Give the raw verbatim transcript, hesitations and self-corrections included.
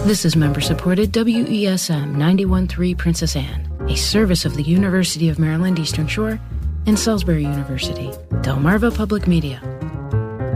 This is member-supported W E S M ninety-one point three Princess Anne, a service of the University of Maryland Eastern Shore and Salisbury University. Delmarva Public Media.